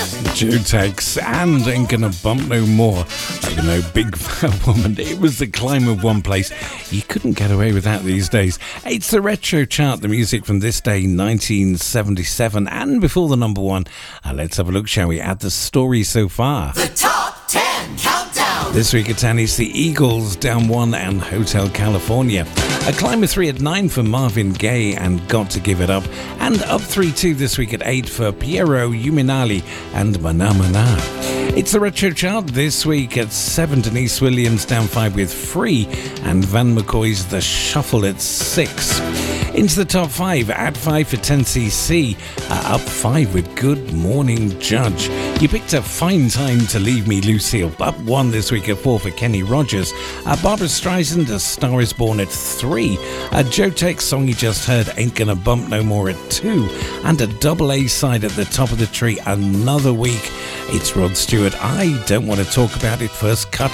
Joe Tex and Ain't Gonna Bump No More. Like, no big fat woman. It was the climb of one place. You couldn't get away with that these days. It's the Retro Chart, the music from this day, 1977. And before the number one, let's have a look, shall we, at the story so far. The Top 10 Countdown. This week at 10 is the Eagles, down 1, and Hotel California. A climb of 3 at 9 for Marvin Gaye and Got to Give It Up. And up 3-2 this week at 8 for Piero Uminali and Mana Mana. It's the Retro Chart this week at 7. Denise Williams down 5 with Free, and Van McCoy's The Shuffle at 6. Into the top 5 at 5 for 10cc, up 5 with Good Morning Judge. You picked a Fine Time to Leave Me, Lucille, up 1 this week at 4 for Kenny Rogers. Barbara Streisand, A Star Is Born at 3. Joe Tex song you just heard, Ain't Gonna Bump No More at 2. And a double A side at the top of the tree, Another Week. It's Rod Stewart, I Don't Want to Talk About It, first cut